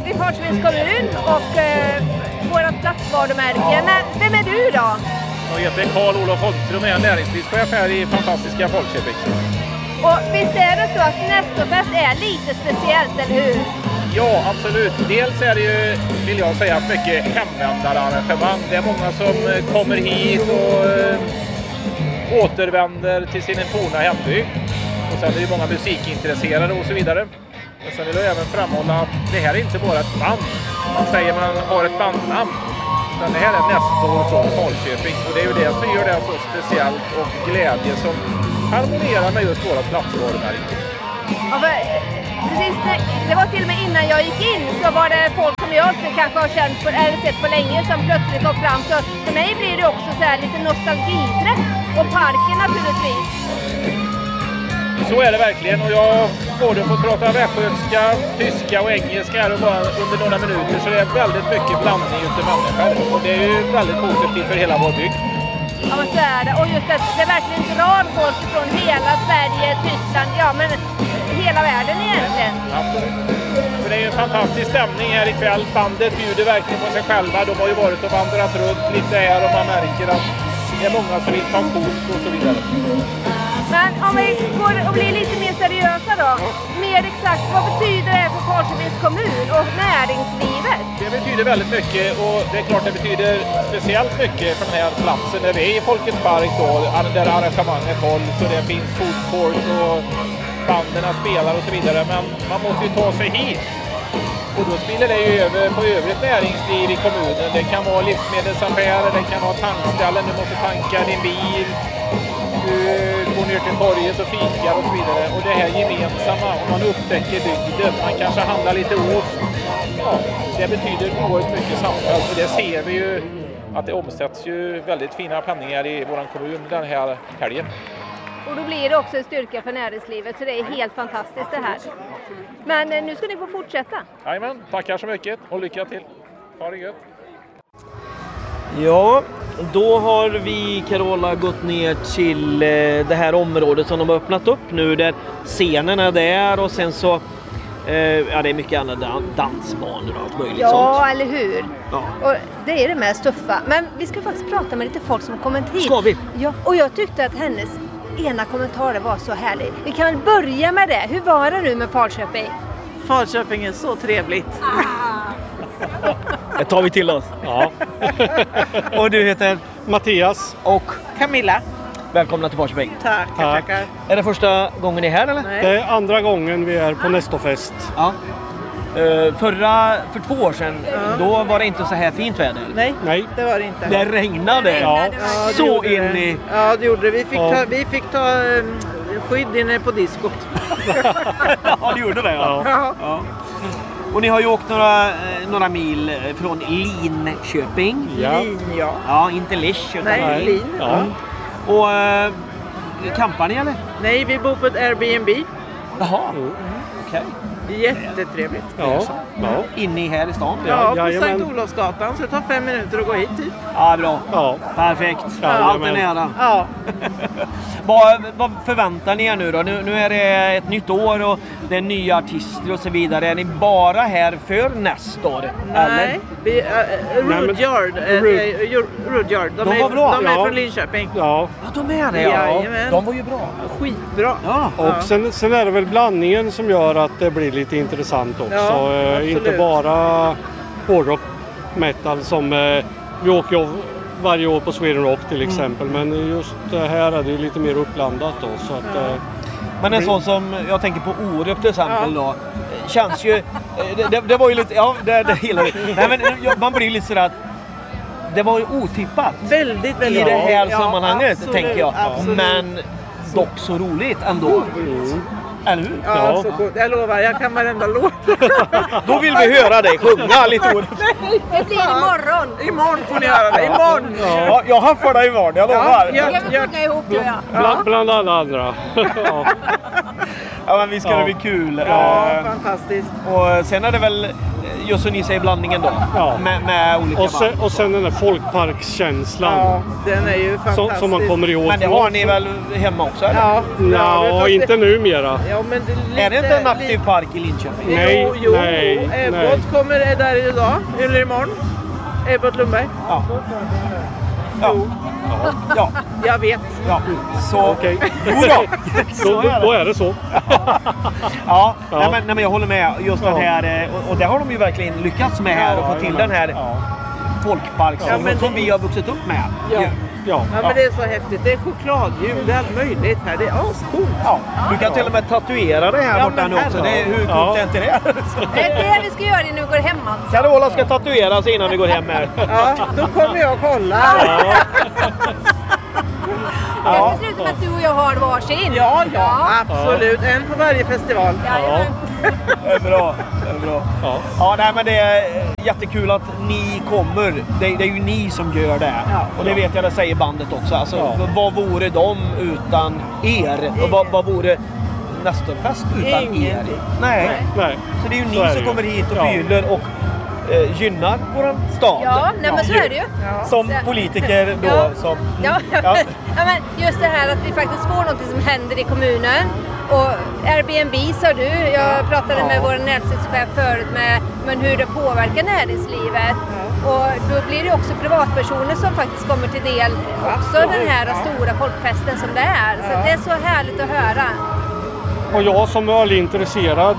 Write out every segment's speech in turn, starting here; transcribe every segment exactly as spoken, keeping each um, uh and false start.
vid Falköpings kommun och eh, vårt platsvarumärke. Men vem är du då? Jag heter Karl-Olof Holmström och är näringslivschef här i fantastiska Falköping. Och visst är det så att Nestorfest är lite speciellt, eller hur? Ja, absolut. Dels är det ju, vill jag säga, mycket hemvändararrangemang. Det är många som kommer hit och äh, återvänder till sin forna hembygd. Och sen är det många musikintresserade och så vidare. Och sen vill jag även framhålla att det här är inte bara ett band. Man säger man har ett bandnamn. Utan det här är Nestor från Falköping. Och det är ju det som gör det så speciellt och glädje som harmonierar med just våra platsvarumärke. Ja, för, precis, det var till och med innan jag gick in så var det folk som jag inte kanske har känt på, eller sett på länge som plötsligt kom fram. Så för mig blir det också så här lite nostalgiträff. Och parken naturligtvis. Så är det verkligen, och jag både får prata västgötska, tyska och engelska här bara under några minuter, så det är väldigt mycket blandning ute människor och det är ju väldigt positivt för hela vår bygd. Ja, men så är det, och just att det verkligen drar folk från hela Sverige, Tyskland, ja men hela världen egentligen. Absolut. För det är ju en fantastisk stämning här ikväll, bandet bjuder verkligen på sig själva, de har ju varit och vandrat runt lite här och man märker att det är många som vill ta kort och så vidare. Men om vi går och blir lite mer seriösa då, mer exakt, vad betyder det för Falköpings kommun och näringslivet? Det betyder väldigt mycket, och det är klart det betyder speciellt mycket för den här platsen där vi är i Folkets park då, där arrangemanget hålls och det finns food court och banderna spelar och så vidare, men man måste ju ta sig hit. Och då spiller det ju över på övrigt näringsliv i kommunen. Det kan vara livsmedelsaffärer, det kan vara tankställen, du måste tanka din bil, du går ner till torget och fikar och så vidare. Och det här gemensamma, om man upptäcker bygden, man kanske handlar lite ost. Ja, det betyder oerhört mycket samtal, och det ser vi ju att det omsätts ju väldigt fina penningar i vår kommun den här helgen. Och då blir det också en styrka för näringslivet, så det är helt fantastiskt det här. Men eh, nu ska ni få fortsätta. Jajamän, tackar så mycket och lycka till. Ha det gött. Ja, då har vi, Carola, gått ner till eh, det här området som de har öppnat upp nu, där scenen är där och sen så eh, ja, det är mycket andra dan- dansbanor och allt möjligt ja, sånt. Ja, eller hur? Ja. Och det är det mest tuffa. Men vi ska faktiskt prata med lite folk som har kommit hit. Ska vi? Ja, och jag tyckte att hennes ena kommentar var så härlig. Vi kan väl börja med det. Hur var det nu med Falköping? Falköping är så trevligt. Ah. Det tar vi till oss. Ja. Och du heter? Mattias. Och? Camilla. Välkomna till Falköping. Tack, Tack. tackar. Är det första gången ni är här eller? Nej. Det är andra gången vi är på Nestorfest. Ja. Uh, förra, för två år sedan, Ja. då var det inte så här fint väder. Nej, Nej. det var det inte. Det regnade. Ja. Ja, det Så gjorde in det. i... Ja, det gjorde det. Vi fick Ja. ta, vi fick ta um, skydd inne på diskot. Ja, det gjorde det. Ja. Ja. Ja. Och ni har ju åkt några, eh, några mil från Linköping. Ja. Lin, ja. Ja, inte Lisch utan Nej, Lin. Lin. Ja. Och äh, campar ni eller? Nej, vi bor på ett Airbnb. Jaha, okej. Jättetrevligt. Ja. Ja. Inne i här i stan? Ja, Ja, på jajamän. Sankt Olofsgatan, så det tar fem minuter att gå hit typ. Ja, bra. Ja. Perfekt. Ja, Allt är jajamän. nära. Ja. Vad, vad förväntar ni er nu då? Nu, nu är det ett nytt år och det är nya artister och så vidare. Är ni bara här för Nestor? Nej, vi, uh, men- Rudyard. Uh, Rud- uh, Rudyard. De, De är, var bra. de är Ja. från Linköping. Ja. Ja, de är det. Ja. Jajamän. De var ju bra. Skitbra. Ja. Och Ja. sen, sen är det väl blandningen som gör att det blir lite intressant också. Ja, Eh, absolut. inte bara hårdrock metal som eh, vi åker ju varje år på Sweden Rock till exempel. Men just det här är det ju lite mer uppblandat då. Så att, Ja. eh, Men en sån som, jag tänker på Orup till exempel då, känns ju, det, det, det var ju lite, ja det, det hela, nej men man blir ju lite sådär att det var ju otippat Väldigt, väldigt i det här ja, sammanhanget absolut, tänker jag. absolut. Men dock så roligt ändå. mm. Eller hur? Ja, Ja. så coolt. Jag lovar, jag kan varenda låt. Då vill vi höra dig sjunga lite Orup. Det blir imorgon. Imorgon får ni göra det. Imorgon. Ja, jag haffar dig imorgon, jag lovar. Ja, Jag ja. vill sjunga ihop du och jag. Bland, bland alla andra. ja. Ja men visst ska Ja. det bli kul. Ja, Eh, fantastiskt. Och sen är det väl, just som ni säger blandningen då. Ja. Med, med olika Och sen, band. och sen den där folkparkskänslan. Ja, den är ju som, fantastisk. som man kommer ihåg. Men det har ni väl hemma också eller? Ja, Ja, men fast inte numera. Ja, men det är, lite, Är det inte en aktiv lite- park i Linköping? Nej, jo, jo, nej, nej. Ebbot kommer är där idag, eller imorgon. Ebbot Lundberg. Ja. Ja. Ja. Ja. Jag vet. Ja. Så... Okej. Jo då. Så Då, är då det. är det så. Ja. Ja. Nej, men, nej, men jag håller med. Just den Ja. här... eh, Och, och det har de ju verkligen lyckats med här. Och få till den här Ja. folkpark som, Ja, men som det- vi har vuxit upp med. Ja. ju. Ja. Ja, men det är så häftigt. Det är chokladljud, det är allt möjligt här. Det är ascoolt. Ja. Du kan till och med tatuera det här Ja, borta men nu också. Det är, hur coolt Ja. är inte det? Det är det vi ska göra när vi går hem alltså. Carola ska tatueras innan vi går hem här. Ja, då kommer jag och kollar. Ja. Ja. Det slutar med att du och jag har varsin. Ja, ja, absolut. En på varje festival. Jajamän. Det är bra. Det är bra. Ja. Ja, nej, men det är jättekul att ni kommer. Det, det är ju ni som gör det. Ja. Och det vet jag, det säger bandet också. Alltså, Ja. vad vore de utan er? Och vad, vad vore Nestorfest utan er? Ingenting. Nej. Nej. Så det är ju Så ni är det som ju. kommer hit och Ja. fyller och eh, gynnar våran stad. Ja, nej, men så är det ju. Som politiker då. Ja. Som, Ja, ja. Ja. Ja, men just det här att vi faktiskt får något som händer i kommunen. Och Airbnb sa du, jag pratade med vår näringslivschef förut med men hur det påverkar näringslivet. Och då blir det också privatpersoner som faktiskt kommer till del också den här stora folkfesten som det är. Så det är så härligt att höra. Och jag som är intresserad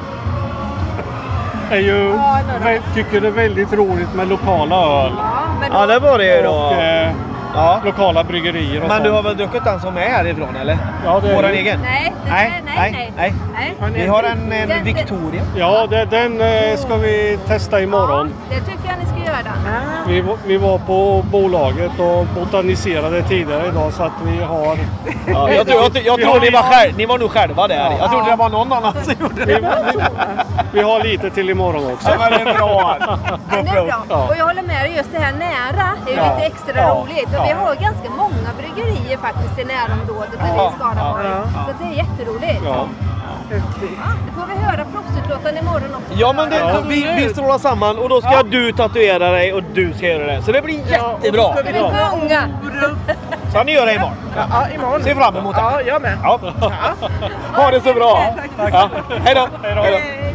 är ju, Ja, nej, nej. vä- tycker det är väldigt roligt med lokala öl. Ja, men då, Ja, det var det ju då. Och eh, Ja. lokala bryggerier och Men du sånt. har väl druckit den som är härifrån eller? Ja, det är Våran det. egen? nej, det, Nej, nej, nej, nej, nej. nej. Vi har en, en Den- Victoria. Ja, det, den eh, ska vi testa imorgon. Ja, det tycker jag ni ska göra. Vi, var- vi var på bolaget och botaniserade tidigare idag så att vi har... Ja, jag tror, jag, jag tror ni, var själv, ni var nog själva där. Jag trodde det var någon annan som gjorde Vi, det. vi, vi har lite till imorgon också. Ja, men det är bra. Ja, det är bra. Ja. Och jag håller med dig, just det här nära är ju Ja. lite extra Ja. roligt. Och vi Ja. har ganska många bryggerier faktiskt i närområdet där vi Ja. i Skaraborg. Ja. Så det är jätteroligt. Ja. Ja, då får vi höra proffsutlåtande imorgon också. Ja, men det, Ja. vi, vi strålar samman och då ska du tatuera dig och du ska göra det. Så det blir jättebra. Ska vi sjunga? Så ni gör det imorgon. Ja, imorgon. Se fram emot det. Ja, jag med. Ja. Ha det så bra. Ja. Hej då. Hej då. Hej.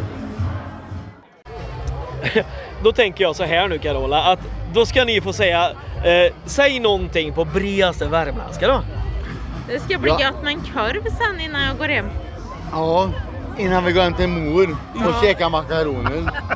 Då tänker jag så här nu Carola, att då ska ni få säga, eh, säg någonting på bredaste värmländska då. Det ska bli gott med en korv sen innan jag går hem. Ja, innan vi går hem till mor och käkar makaroner.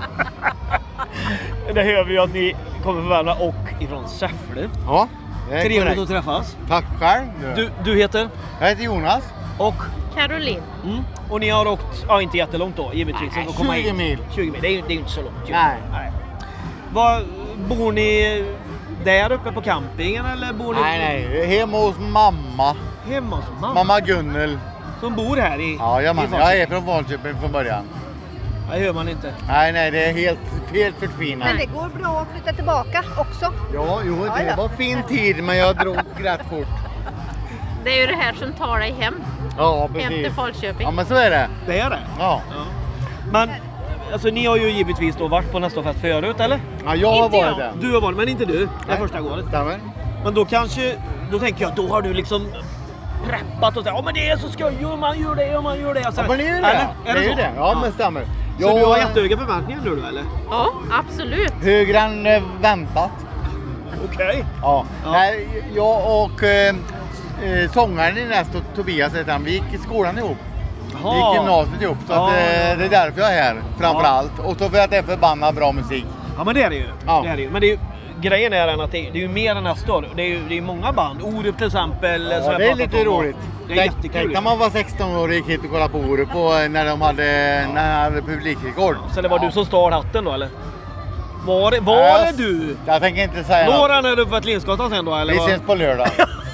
Det hör vi ju att ni kommer från Värmland och ifrån Säffle. Ja, det är Trevligt korrekt. att träffas. Tack själv. Du, du heter? Jag heter Jonas. Och? Caroline. Mm. Och ni har åkt, ja inte jättelångt då givetvis. Nej, att komma tjugo hit. mil. tjugo mil, det är ju det är ju inte så långt. ju. Nej. Nej. Var, bor ni där uppe på campingen eller bor ni Nej, nej. Hemma hos mamma. hemma hos mamma? Mamma Gunnel. Som bor här i Ja, i jag, Falköping? jag är från Falköping från början. Det hör man inte. Nej, nej, det är helt, helt förtvinat. Men det går bra att flytta tillbaka också. Ja, jo, Ja, det ja. var fin tid men jag drog rätt fort. Det är ju det här som tar dig hem. Ja, Hem till precis. Falköping. Ja, men så är det. Det är det? Ja, Men alltså, ni har ju givetvis då varit på Nestorfest förut, eller? ja jag har Inte varit jag. där. Du har varit, men inte du. Det är Nej. första gången. Stämmer. Men då kanske, då tänker jag, då har du liksom preppat och sagt, ja men det är så skoj och man gör det och man gör det. Så, Ja, men det är ju det. eller? Det Är är ju så? det. Ja, men stämmer. Så Jag- du har jättehöga förväntningar nu då, eller? Ja, absolut. Högre än eh, väntat. Okej. Ja. Ja. Nej, jag och eh, eh, sångaren i Nestor, Tobias heter han, vi gick i skolan ihop. Vi gick gymnasiet ihop, så Ja. att, eh, det är därför jag är här framförallt. Ja. Och så för att det är förbannat bra musik. Ja men det är det ju. Ja. Det är det ju. Men det är ju, grejen är den att det är, det är ju mer än Nestor. Det är ju det är många band. Orup till exempel. som Ja, jag det är pratat lite om. roligt. Det är Tänk- jättekul. Tänk när man var sexton år och gick hit och kollade på Orup på, när de hade, när de hade publikrekord. Så det var du som stal hatten då eller? Var det, var Ja, det du? Jag tänker inte säga Når något. han är uppe på Linsgatan sen då eller? Vi vad? ses på lördag.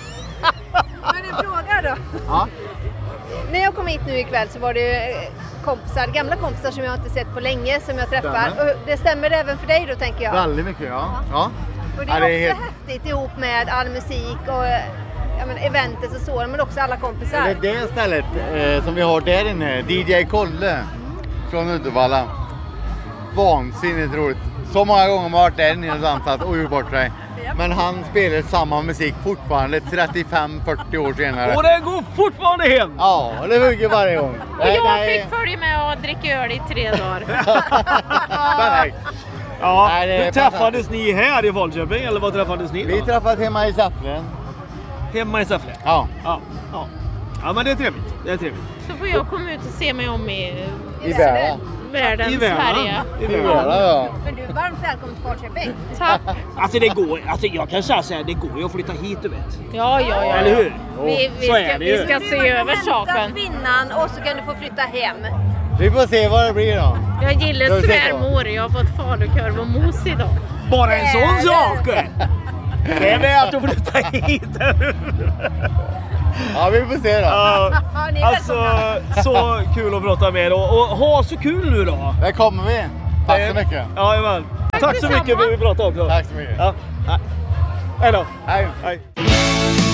Men en fråga då. Ja. När jag kom hit nu ikväll så var det ju eh, kompisar, gamla kompisar som jag inte sett på länge som jag träffar. Stämmer. Och det stämmer även för dig då tänker jag. Väldigt mycket, ja. ja. Och det Ja, är det också är helt- häftigt ihop med all musik och eh, ja, men eventet och så, men också alla kompisar. Det är det stället eh, som vi har där inne, D J Kolle från Uddevalla. vansinnigt roligt. Så många gånger man har varit där inne och dansat och gjort bort sig. Men han spelar samma musik fortfarande trettiofem fyrtio år senare. Och det går fortfarande hem! Ja, det bygger varje gång. Och jag fick följa med och dricka öl i tre dagar. Perfekt. Ja, Nej, det är hur träffades ni här i Falköping eller vad träffades ni då? Vi träffades hemma i Säfflen. Hemma i Säffle? Ja. Ja, ja. Ja, men det är trevligt. Det är trevligt. Så får jag komma ut och se mig om i, I världen. världen, I världen. Sverige. I I världen. världen, ja. Men du är varmt välkommen till Falköping. Tack. Alltså det går, alltså jag kan säga så här, det går ju att flytta hit du vet. Ja, ja, ja. Eller hur? Vi, vi, Så är ska, det vi ju. ska Du se kan över hämta saken. kvinnan och så kan du få flytta hem. Vi får se vad det blir då. Jag gillar Ska vi se då? svärmor. Jag har fått falukorv och mos idag. Bara en sån sak! Det är värt att flytta hit. Ja, vi får se då. Ja, Ja, ni är alltså så kul att prata med er och, och ha så kul nu då. Där kommer vi. Tack så mycket. Ja, jajamän. Tack så detsamma. mycket för att vi pratade också. Tack så mycket. Ja. Hej då. Hej. Hej.